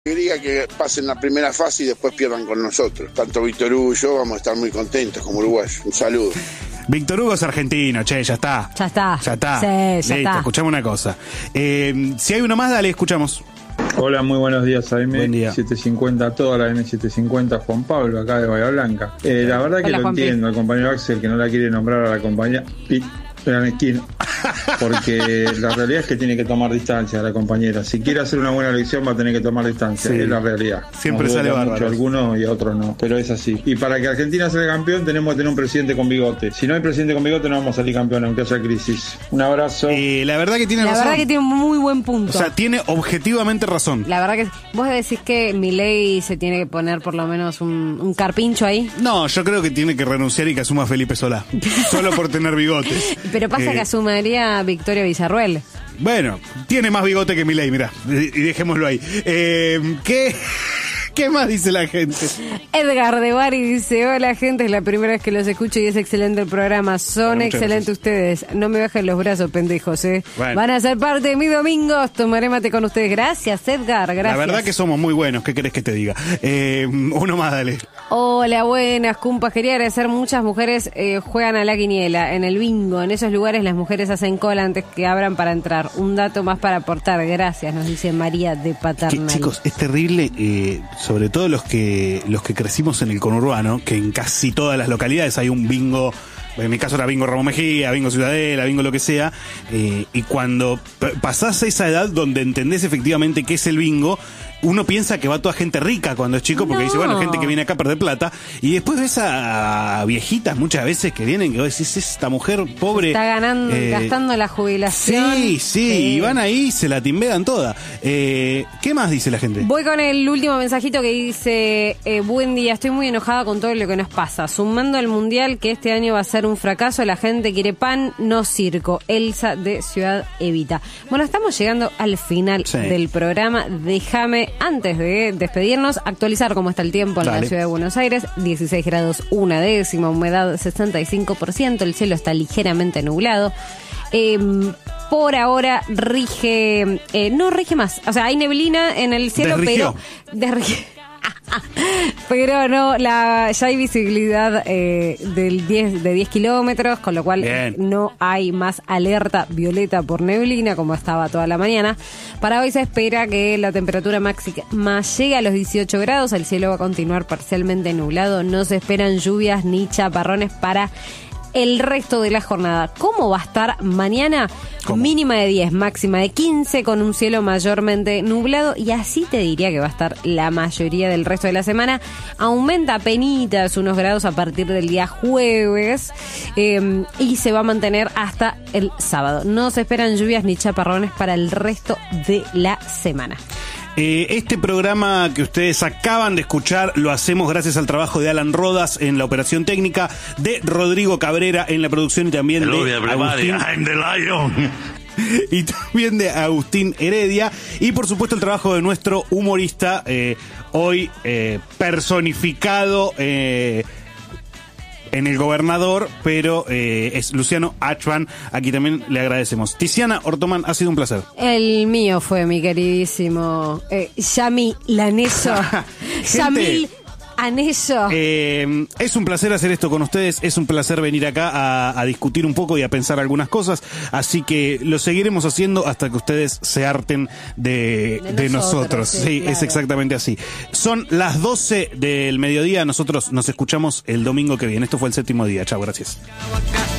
Quería que pasen la primera fase y después pierdan con nosotros. Tanto Víctor Hugo y yo vamos a estar muy contentos como uruguayos. Un saludo. Víctor Hugo es argentino, che, ya está. Ya está. Ya está. Sí, ya Listo, está. escuchamos una cosa. Si hay uno más, dale, escuchamos. Hola, muy buenos días, AM. Buen día. 750, toda la M750, Juan Pablo, acá de Bahía Blanca. La verdad que Hola, lo Juanpi. entiendo, al compañero Axel, que no la quiere nombrar a la compañía. Gran esquina. Porque la realidad es que tiene que tomar distancia la compañera. Si quiere hacer una buena elección va a tener que tomar distancia, Sí. es la realidad. Siempre Nos sale duele bárbaro. mucho a algunos y a otros no, pero es así. Y para que Argentina sea campeón tenemos que tener un presidente con bigote. Si no hay presidente con bigote no vamos a salir campeón, aunque haya crisis. Un abrazo. La verdad que tiene La razón. verdad que tiene un muy buen punto. O sea, tiene objetivamente razón. La verdad que vos decís que Milei se tiene que poner por lo menos un carpincho ahí. No, yo creo que tiene que renunciar y que asuma Felipe Solá. Solo por tener bigotes. Pero pasa que asumiría Victoria Villarruel. Bueno, tiene más bigote que Milei, mirá. Y dejémoslo ahí. ¿Qué más dice la gente? Edgar de Bari dice: hola gente, es la primera vez que los escucho y es excelente el programa. Son Muchas excelentes gracias. ustedes. No me bajen los brazos, pendejos, Bueno. Van a ser parte de mis domingos. Tomaré mate con ustedes. Gracias, Edgar, gracias. La verdad que somos muy buenos, ¿qué querés que te diga? Uno más, dale. Hola, buenas, cumpas. Quería agradecer, muchas mujeres juegan a la quiniela, en el bingo. En esos lugares las mujeres hacen cola antes que abran para entrar. Un dato más para aportar. Gracias, nos dice María de Paternal. Que, chicos, es terrible, sobre todo los que crecimos en el conurbano, que en casi todas las localidades hay un bingo. En mi caso era bingo Ramón Mejía, bingo Ciudadela, bingo lo que sea, y cuando pasás esa edad donde entendés efectivamente qué es el bingo, uno piensa que va toda gente rica cuando es chico, porque No. dice, bueno, gente que viene acá a perder plata, y después ves a viejitas muchas veces que vienen, que vos decís, esta mujer pobre Está ganando, gastando la jubilación. sí, y van ahí y se la timbean toda. ¿Qué más dice la gente? Voy con el último mensajito que dice: buen día, estoy muy enojada con todo lo que nos pasa. Sumando al mundial, que este año va a ser un fracaso, la gente quiere pan, no circo. Elsa de Ciudad Evita. Bueno, estamos llegando al final del programa. Déjame, antes de despedirnos, actualizar cómo está el tiempo en la ciudad de Buenos Aires. 16 grados 1/10, humedad 65%, el cielo está ligeramente nublado. Por ahora no rige más. O sea, hay neblina en el cielo, pero no, ya hay visibilidad de 10 kilómetros, con lo cual no hay más alerta violeta por neblina como estaba toda la mañana. Para hoy se espera que la temperatura máxima llegue a los 18 grados, el cielo va a continuar parcialmente nublado, no se esperan lluvias ni chaparrones para el resto de la jornada. ¿Cómo va a estar mañana? ¿Cómo? Mínima de 10, máxima de 15, con un cielo mayormente nublado, y así te diría que va a estar la mayoría del resto de la semana. Aumenta penitas unos grados a partir del día jueves, y se va a mantener hasta el sábado. No se esperan lluvias ni chaparrones para el resto de la semana. Este programa que ustedes acaban de escuchar lo hacemos gracias al trabajo de Alan Rodas en la operación técnica, de Rodrigo Cabrera en la producción y también de Agustín. I'm the Lion. Y también de Agustín Heredia, y por supuesto el trabajo de nuestro humorista, hoy personificado en el gobernador, pero es Luciano Achvan. Aquí también le agradecemos. Tiziana Ortomán, ha sido un placer. El mío fue mi queridísimo Yami Laneso. Yamil Aneso. Es un placer hacer esto con ustedes, es un placer venir acá a discutir un poco y a pensar algunas cosas, así que lo seguiremos haciendo hasta que ustedes se harten de nosotros. Sí, claro. Es exactamente así. Son las 12 del mediodía, nosotros nos escuchamos el domingo que viene. Esto fue El Séptimo Día. Chao, gracias.